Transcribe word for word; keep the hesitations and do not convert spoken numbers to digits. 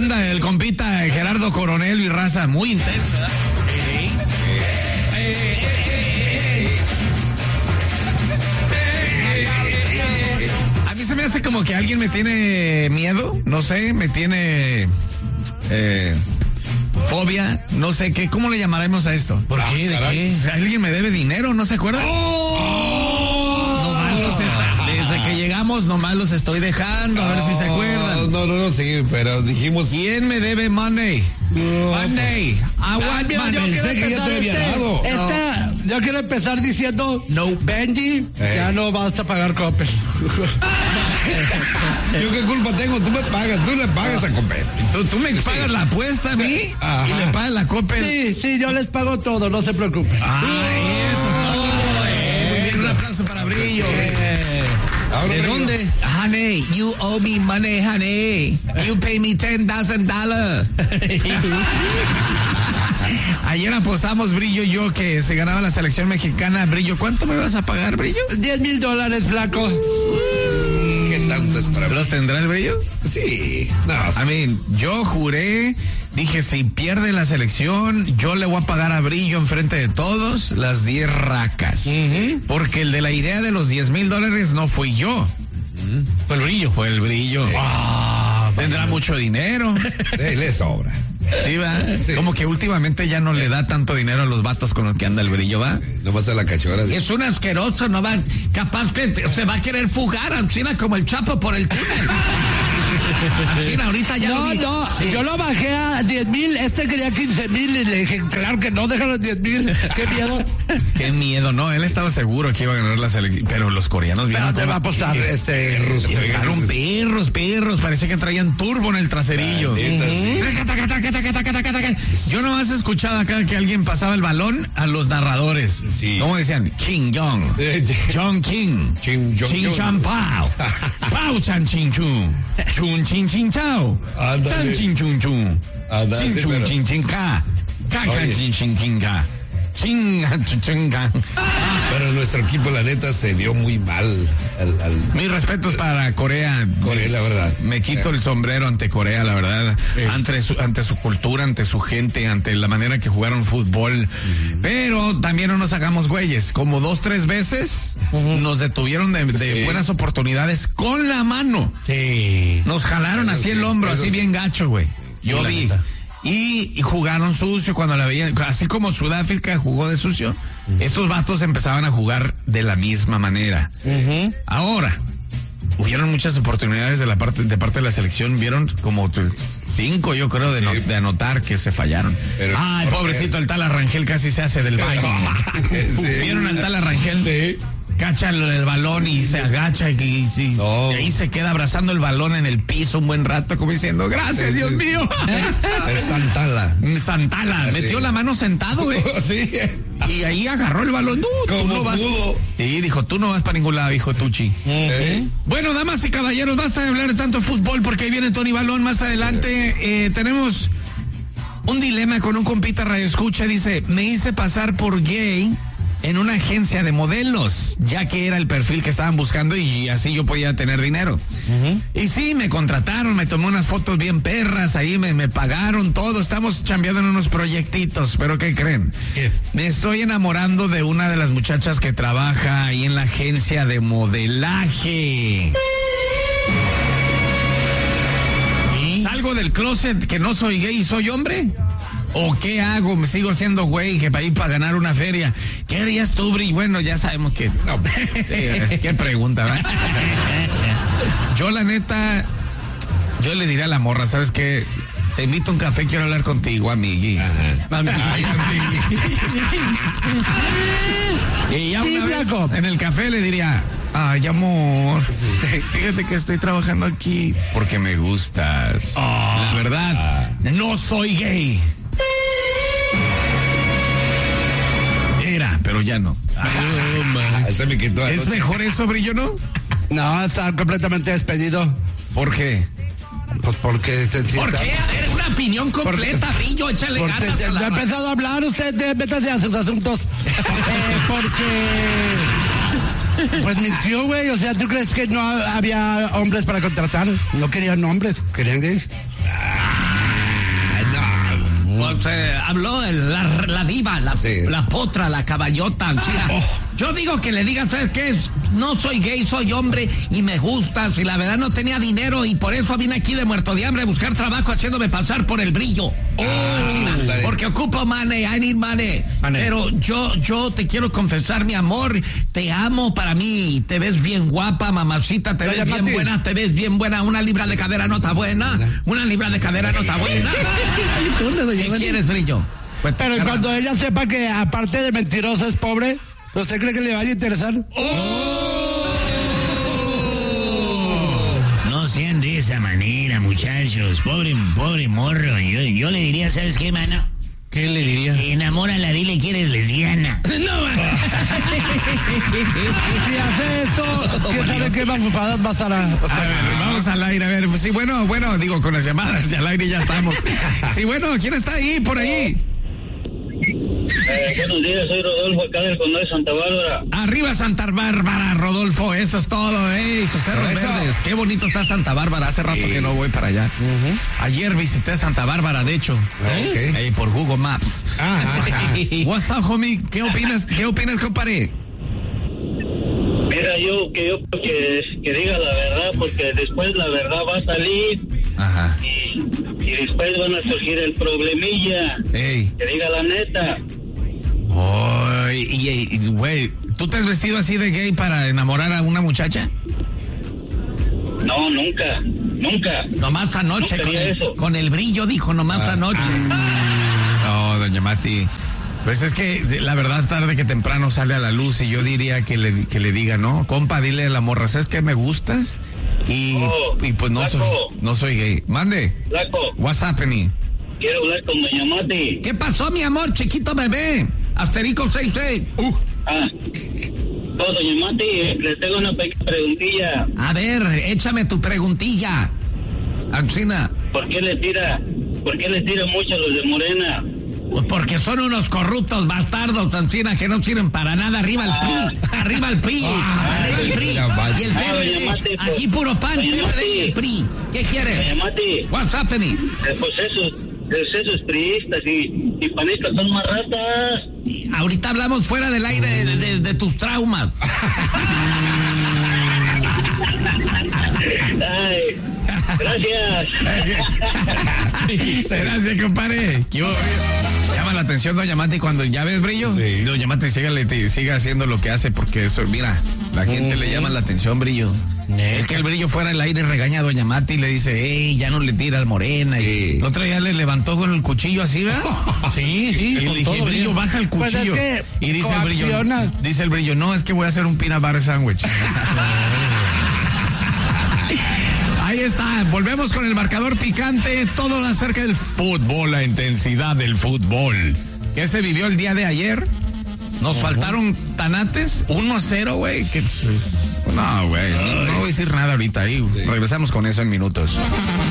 anda el compita Gerardo Coronel y raza muy intensa. ¿Eh? Eh, eh, eh, eh, eh. A mí se me hace como que alguien me tiene miedo, no sé, me tiene eh, fobia, no sé qué, ¿cómo le llamaremos a esto? ¿Por qué? ¿De qué? Alguien me debe dinero, ¿no se acuerdan? ¡Oh! Nomás los está, desde que llegamos nomás los estoy dejando, a ver si se acuerdan. No, no, no, sí, pero dijimos... ¿Quién me debe money? No, Money. I want Mira, yo money. quiero Pensé que ya te empezar había este- dado. esta- yo quiero empezar diciendo, No. Benji, Eh. ya no vas a pagar Coppel. ¿Yo qué culpa tengo? Tú me pagas, tú le pagas a Coppel. ¿Tú, tú me pagas la apuesta a mí Ajá. y le pagas la Coppel. Sí, sí, yo les pago todo, no se preocupen. Ay, eso es todo. Eh. Muy bien, un aplauso para Brillo. Ahora, ¿De Brillo. dónde? Honey, you owe me money, honey. You pay me ten thousand dollars. Ayer apostamos, Brillo y yo, que se ganaba la selección mexicana. Brillo, ¿cuánto me vas a pagar, Brillo? Diez mil dólares, flaco. ¿Qué tanto es para mí? ¿Los tendrá el Brillo? Sí, no, A mí, yo juré, dije, si pierde la selección, yo le voy a pagar a Brillo enfrente de todos las diez racas. Porque el de la idea de los diez mil dólares no fui yo. Fue el Brillo. Fue el Brillo. Ah, tendrá mucho dinero. eh, le sobra. Sí, va. Sí. Como que últimamente ya no le da tanto dinero a los vatos con los que anda el Brillo, va. Nomás a la cachorra. de- Es un asqueroso, no va, capaz que te- se va a querer fugar, Ancina, como el Chapo por el túnel. Ancina, ahorita ya lo No, vi. no, Sí. yo lo bajé a diez mil, este quería quince mil y le dije, claro que no, déjalo en diez mil, qué miedo. Qué miedo, no, él estaba seguro que iba a ganar la selección, pero los coreanos Pero vieron te va a apostar, este... Llegaron perros, perros, parecía que traían turbo en el traserillo. Neta, sí. Taca, taca, taca, taca, taca, taca, taca. Yo nomás he escuchado acá que alguien pasaba el balón a los narradores. Sí. ¿Cómo decían? King Jong. Eh, John King. Ching, Jong, Ching Jong. Chan Pao. Pao Chan Ching Chun. Chun Ching Ching Chao. Ándale. Chan Ching Chun Chun. Ándale, Chin sí, Chun pero- Ching Ching Ka. Ka Ka Oye. Ching Ching King Ka. Ching Ching Ching Ka. Pero nuestro equipo, la neta, se vio muy mal al... al... Mis respetos para Corea. Corea, la verdad. Me quito el sombrero ante Corea, la verdad. Ante su, ante su cultura, ante su gente, ante la manera que jugaron fútbol. Pero también no nos hagamos güeyes. Como dos, tres veces nos detuvieron de, de Sí. buenas oportunidades con la mano. Sí. Nos jalaron así sí, el hombro, eso así sí. bien gacho, güey. Yo la vi. neta. Y, y jugaron sucio cuando la veían, así como Sudáfrica jugó de sucio, estos vatos empezaban a jugar de la misma manera. Ahora, hubieron muchas oportunidades de la parte, de parte de la selección, vieron como tu- cinco, yo creo, de, no- de anotar que se fallaron. Pero- Ay, pobrecito, el tal Arrangel casi se hace del baño. Sí. ¿Vieron al tal Arrangel? Sí. Cacha el, el balón y se agacha y, y- y- No. y ahí se queda abrazando el balón en el piso un buen rato, como diciendo, gracias, Sí, Dios sí. mío. El Santala. Santala, Sí. metió la mano sentado, güey. Sí. Y ahí agarró el balón. No, tú Como no vas. pudo. Y dijo, tú no vas para ningún lado, hijo Tucci. ¿Eh? Bueno, damas y caballeros, basta de hablar de tanto fútbol porque ahí viene Tony Balón más adelante. Eh, tenemos un dilema con un compita radio escucha. Dice, me hice pasar por gay en una agencia de modelos, ya que era el perfil que estaban buscando y así yo podía tener dinero. Y sí, me contrataron, me tomé unas fotos bien perras, ahí me, me pagaron todo, estamos chambeando en unos proyectitos, pero ¿qué creen? ¿Qué? Me estoy enamorando de una de las muchachas que trabaja ahí en la agencia de modelaje. ¿Salgo del closet que no soy gay y soy hombre? ¿O qué hago? ¿Me sigo siendo güey que para ir para ganar una feria? ¿Qué harías tú, Bri? Bueno, ya sabemos que... No, sí, qué pregunta, ¿verdad? Yo, la neta, yo le diría a la morra, ¿sabes qué? Te invito a un café, quiero hablar contigo, amiguis. Ay, Y ya Sí, una vez flaco. en el café le diría, ay, amor, fíjate que estoy trabajando aquí porque me gustas. La verdad, no soy gay. Era, pero ya no. Ah, se me quitó ¿Es anoche. mejor eso, Brillo, no? no, está completamente despedido. ¿Por qué? Pues porque se sienta... ¿Por qué? A ver, una opinión completa, Brillo, échale Porque ganas. ya a la ha madre. empezado a hablar usted, de, métase a sus asuntos. Eh, porque... Pues mintió, güey. O sea, ¿tú crees que no había hombres para contratar? No querían hombres, querían gays. Pues eh, habló el- la, la diva, la, Sí. la potra, la caballota. Mira, Oh. yo digo que le digas, ¿sabes qué? Es? No soy gay, soy hombre y me gustas. Y la verdad no tenía dinero y por eso vine aquí de muerto de hambre a buscar trabajo haciéndome pasar por el brillo. China, ándale. porque ocupo money, I need money. Money. Pero yo, yo te quiero confesar, mi amor, te amo para mí. Te ves bien guapa, mamacita, te Ya, ves ya, bien Mati. buena, te ves bien buena. Una libra de cadera no está buena. Una libra de cadera no está buena. ¿Qué quieres, brillo? Pues, Pero carnal. cuando ella sepa que aparte de mentirosa es pobre, ¿usted cree que le vaya a interesar? No sean de esa manera, muchachos. Pobre, pobre morro. Yo, yo le diría, ¿sabes qué, mano? ¿Qué le diría? Enamórala, dile que eres lesbiana. No, Si hace esto, ¿quién sabe qué mafufadas va a estar a... A ver, vamos al aire, a ver. Pues sí, bueno, bueno, digo, con las llamadas y al aire ya estamos. Sí, bueno, ¿quién está ahí, por ahí? Eh, buenos días, soy Rodolfo, acá del condado de Santa Bárbara. Arriba Santa Bárbara, Rodolfo, eso es todo, ¿eh? Sus cerros Eso. verdes. Qué bonito está Santa Bárbara, hace rato que no voy para allá. Ayer visité Santa Bárbara, de hecho. Ok. Eh, por Google Maps. Ah, ajá. What's up, homie? ¿Qué opinas, qué opinas, compadre? Mira, yo que yo que, que diga la verdad, porque después la verdad va a salir Ajá. y, y después van a surgir el problemilla. Ey. Que diga la neta. Oh, y, y- y, güey, ¿tú te has vestido así de gay para enamorar a una muchacha? No, nunca, nunca. Nomás anoche, No con quería el, eso. con el brillo, dijo, nomás anoche. No, doña Mati. Pues es que de- la verdad tarde que temprano sale a la luz y yo diría que le, que le diga, no, compa, dile a la morra, ¿sabes qué? Me gustas y, Oh, y pues no soy, flaco. no soy gay. Mande, Flaco, what's happening? quiero hablar con doña Mati. ¿Qué pasó, mi amor, chiquito bebé? Asterico seis seis. Uh, Ah, no, doña Mati, le tengo una pequeña preguntilla. a ver, échame tu preguntilla. Ancina. ¿Por qué le tira, por qué le tira mucho a los de Morena? Pues porque son unos corruptos bastardos, Ancina, que no sirven para nada. Arriba el P R I, arriba el P R I, arriba el P R I. Y el P Ah, R D, doña Mati, pues. aquí puro pan, P Doña R D y el Mati. P R I. ¿Qué Doña quieres? Mati, What's happening? eh, pues esos, pues esos priistas y, y panistas son más ratas. Y ahorita hablamos fuera del aire de, de- de tus traumas. Ay, gracias. Gracias, compadre. ¿Qué hubo? Llama la atención, doña Mati, cuando ya ves brillo. Sí. Doña Mati, sígale, te- siga haciendo lo que hace, porque eso, mira, la gente le llama la atención, brillo. Es que el brillo fuera del aire regaña a doña Mati y le dice, ey, ya no le tira al morena. Sí. Y el otro día le levantó con el cuchillo así, ¿verdad? Sí, sí. Y le dije, todo brillo, bien. baja el Pues es cuchillo. que Y dice el brillo, coacciona. dice el brillo, no, es que voy a hacer un peanut butter sandwich. Ahí está, volvemos con el marcador picante, todo acerca del fútbol, la intensidad del fútbol. ¿Qué se vivió el día de ayer? Nos faltaron tanates, uno a cero, güey. que, pues, No, güey, no, no voy a decir nada ahorita ahí. Regresamos con eso en minutos.